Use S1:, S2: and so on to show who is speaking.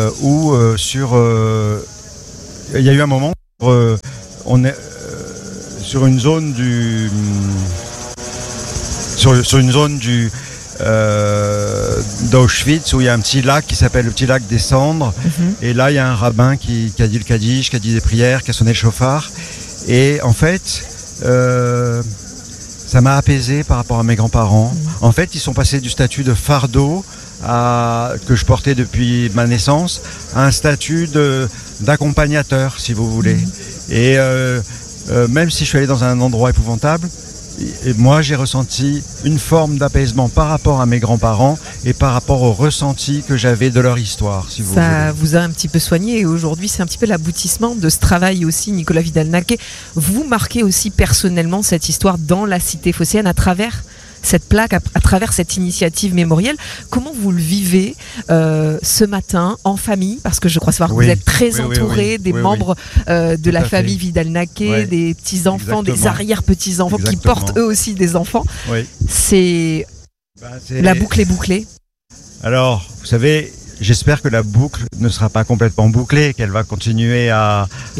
S1: où il y a eu un moment où on est sur une zone d'Auschwitz, où il y a un petit lac qui s'appelle le petit lac des Cendres. Et là il y a un rabbin qui a dit le Kaddish, qui a dit des prières, qui a sonné le chauffard. Et en fait ça m'a apaisé par rapport à mes grands-parents. En fait, ils sont passés du statut de fardeau que je portais depuis ma naissance à un statut d'accompagnateur, si vous voulez. Et même si je suis allé dans un endroit épouvantable, et moi j'ai ressenti une forme d'apaisement par rapport à mes grands-parents et par rapport au ressenti que j'avais de leur histoire, si vous voulez.
S2: Ça vous a un petit peu soigné, et aujourd'hui c'est un petit peu l'aboutissement de ce travail aussi, Nicolas Vidal-Naquet. Vous marquez aussi personnellement cette histoire dans la cité phocéenne à travers cette plaque, à travers cette initiative mémorielle. Comment vous le vivez ce matin en famille? Parce que je crois savoir que vous êtes très entouré des membres de la famille Vidal-Naquet, des petits-enfants, des arrière-petits-enfants qui portent eux aussi des enfants. C'est la boucle est bouclée.
S1: Alors, vous savez, j'espère que la boucle ne sera pas complètement bouclée, qu'elle va continuer à